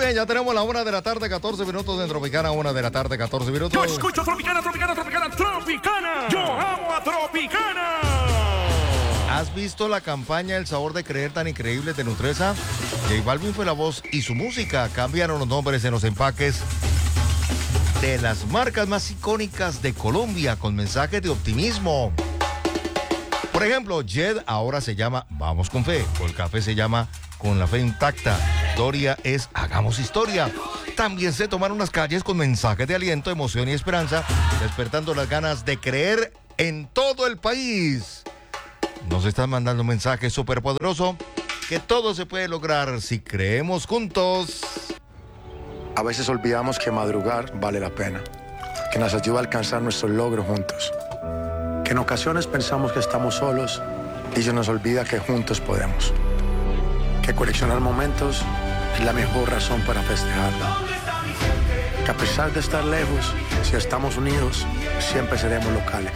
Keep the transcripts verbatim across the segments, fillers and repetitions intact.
bien, ya tenemos la una de la tarde, catorce minutos en Tropicana, una de la tarde, catorce minutos. Yo escucho Tropicana, Tropicana, Tropicana, Tropicana. Yo amo a Tropicana. ¿Has visto la campaña El sabor de creer tan increíble de Nutresa? J Balvin fue la voz y su música cambiaron los nombres en los empaques de las marcas más icónicas de Colombia con mensajes de optimismo. Por ejemplo, Jed ahora se llama Vamos con Fe, o el café se llama Con la Fe Intacta. Doria es Hagamos Historia. También se tomaron las calles con mensajes de aliento, emoción y esperanza, despertando las ganas de creer en todo el país. Nos están mandando un mensaje súper poderoso, que todo se puede lograr si creemos juntos. A veces olvidamos que madrugar vale la pena, que nos ayuda a alcanzar nuestros logros juntos. Que en ocasiones pensamos que estamos solos y se nos olvida que juntos podemos. Que coleccionar momentos es la mejor razón para festejarlo. Que a pesar de estar lejos, si estamos unidos, siempre seremos locales.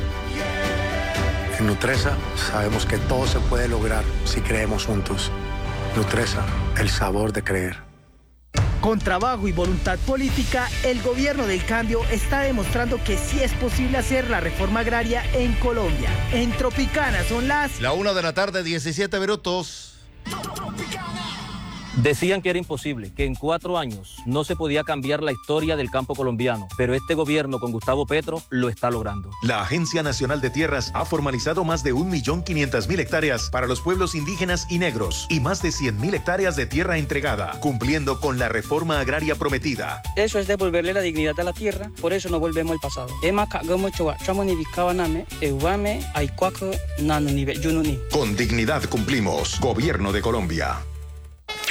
En Nutresa sabemos que todo se puede lograr si creemos juntos. Nutresa, el sabor de creer. Con trabajo y voluntad política, el gobierno del cambio está demostrando que sí es posible hacer la reforma agraria en Colombia. En Tropicana son las... La una de la tarde, diecisiete minutos. Decían que era imposible, que en cuatro años no se podía cambiar la historia del campo colombiano, pero este gobierno con Gustavo Petro lo está logrando. La Agencia Nacional de Tierras ha formalizado más de un millón quinientas mil hectáreas para los pueblos indígenas y negros y más de cien mil hectáreas de tierra entregada, cumpliendo con la reforma agraria prometida. Eso es devolverle la dignidad a la tierra, por eso no volvemos al pasado. Con dignidad cumplimos. Gobierno de Colombia.